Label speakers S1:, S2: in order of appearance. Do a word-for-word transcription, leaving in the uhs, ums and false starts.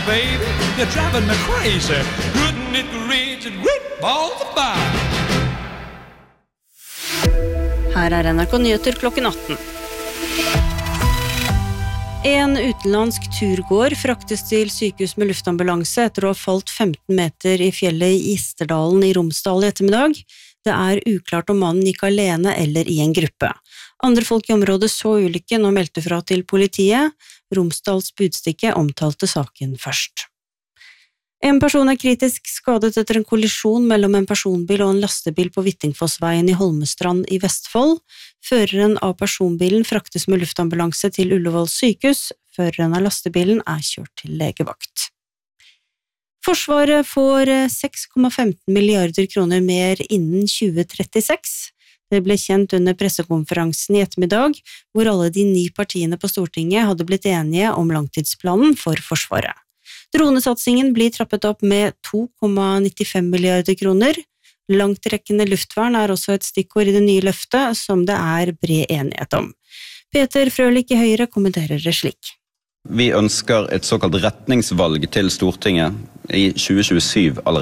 S1: baby, you're driving me crazy. Wouldn't it reach a great balls of fire?
S2: Her er N R K Nyheter klokken atten. En utenlandsk turgåer fraktes til sykehus med luftambulanse etter å ha falt femten meter i fjellet i Isterdalen i Romsdal i ettermiddag. Det er uklart om mannen gikk alene eller i en gruppe. Andre folk i området så ulykken og meldte fra til politiet. Romsdals Budstikke omtalte saken først. En person er kritisk skadet etter en kollisjon mellom en personbil og en lastebil på Vittingfossveien i Holmestrand i Vestfold. Føreren av personbilen fraktes med luftambulanse til Ullevål sykehus. Føreren av lastebilen er kjørt til legevakt. Forsvaret får seks komma femten milliarder kroner mer innen tjue trettiseks. Det ble kjent under pressekonferansen i ettermiddag, hvor alle de ni partiene på Stortinget hadde blitt enige om langtidsplanen for Forsvaret. Dronesatsingen blir trappet opp med to komma nittifem milliarder kroner. Langtrekkende luftvern er også et stikkord i det nye løftet, som det er bred enighet om. Peter Frølich i Høyre kommenterer det slik.
S3: Vi ønsker et såkalt retningsvalg til Stortinget i tjue tjuesju allerede.